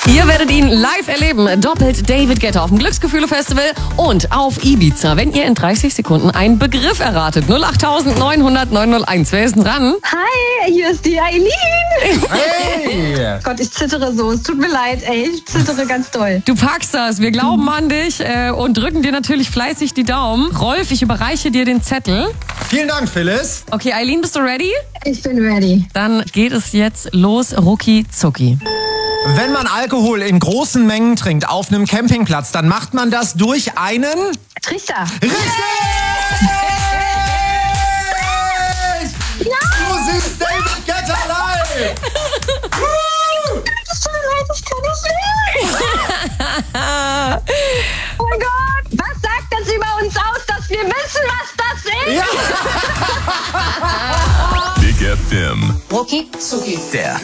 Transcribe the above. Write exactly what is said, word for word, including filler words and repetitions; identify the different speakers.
Speaker 1: Ihr werdet ihn live erleben. Doppelt David Guetta auf dem Glücksgefühle-Festival und auf Ibiza, wenn ihr in dreißig Sekunden einen Begriff erratet. null acht neun null null neun null eins. Wer ist denn dran?
Speaker 2: Hi, hier ist die Eileen.
Speaker 3: Hey!
Speaker 2: Gott, ich zittere so. Es tut mir leid, ey. Ich zittere ganz doll.
Speaker 1: Du packst das. Wir glauben an dich äh, und drücken dir natürlich fleißig die Daumen. Rolf, ich überreiche dir den Zettel.
Speaker 3: Vielen Dank, Phyllis.
Speaker 1: Okay, Eileen, bist du ready?
Speaker 2: Ich bin ready.
Speaker 1: Dann geht es jetzt los, rucki zucki.
Speaker 3: Wenn man Alkohol in großen Mengen trinkt auf einem Campingplatz, dann macht man das durch einen...
Speaker 2: Trichter.
Speaker 3: Richtig! Ja! Du siehst David Guetta live!
Speaker 2: Es tut mir leid, ich kann nicht mehr. Oh mein Gott. Was sagt das über uns aus, dass wir wissen, was das ist?
Speaker 3: Ja!
Speaker 4: Big F M.
Speaker 5: Rucki zucki.
Speaker 4: Der